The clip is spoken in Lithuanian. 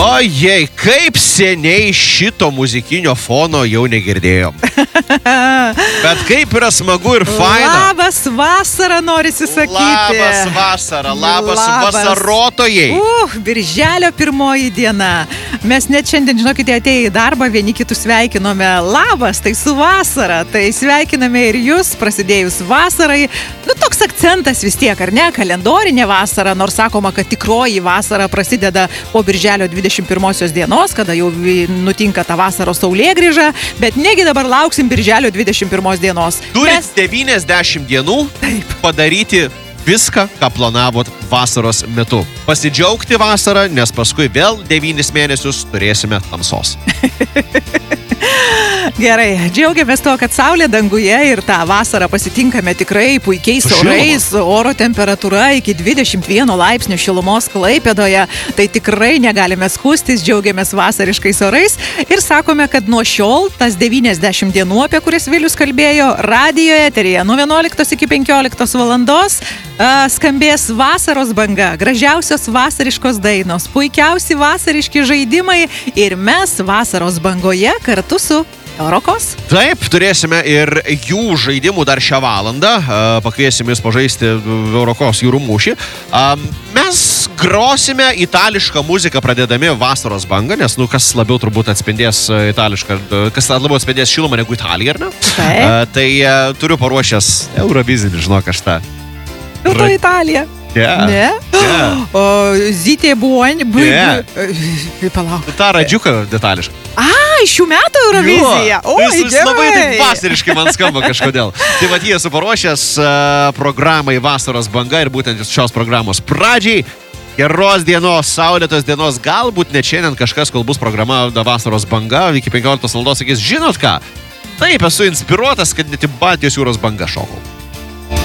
Ojei, kaip seniai šito muzikinio fono jau negirdėjom. Bet kaip yra smagu ir faina. Labas vasara, norisi sakyti. Labas vasara, labas vasarotojai. Birželio 1 diena. Mes net šiandien, žinokite, atėję į darbą, vieni kitus sveikinome. Labas, tai su vasara. Tai sveikiname ir jūs, prasidėjus vasarai. Nu, toks akcentas vis tiek, ar ne? Kalendorinė vasara, nors sakoma, kad tikroji vasara prasideda po birželio 21 dienos, kada jau nutinka ta vasaros saulėgrįža, bet negi dabar lauksim birželio 21 dienos. Turit 90 dienų padaryti viską, ką planavot vasaros metu. Pasidžiaugti vasarą, nes paskui vėl 9 mėnesius turėsime tamsos. Gerai, džiaugiamės to, kad saulė danguje ir tą vasarą pasitinkame tikrai puikiais orais, oro temperatūra iki 21 laipsnių šilumos Klaipėdoje, tai tikrai negalime skųstis, džiaugiamės vasariškais orais ir sakome, kad nuo šiol tas 90 dienų, apie kurias Vilius kalbėjo, radijo eteryje nuo 11 iki 15 valandos skambės vasaros banga, gražiausios vasariškos dainos, puikiausi vasariški žaidimai ir mes vasaros bangoje kartu su Eurokos. Taip, turėsime ir jų žaidimų dar šią valandą. Pakviesim jūs pažaisti Eurokos jūrų mūšį. Mes grosime itališką muziką pradėdami vasaros bangą, nes, kas labiau turbūt atspindės itališką, kas labiau atspindės šilumą negu Italija, ar ne? Taip. Tai turiu paruošęs Eurovizinį, žinok, aš tą. Nu, to Italija. Ne? O Zytė Buoni. Palauk. Ta radžiuka detališka. Šių metų Eurovizija. Jis labai taip vasariškai man skamba kažkodėl. Tai vat jie suparuošęs programai Vasaros banga ir būtent šios programos pradžiai. Geros dienos, saulėtos dienos, galbūt net šiandien kažkas, kol bus programa Vasaros banga, iki 15 valandos sakys, žinot ką? Taip, esu inspiruotas, kad net į Baltijos jūros bangą šokau.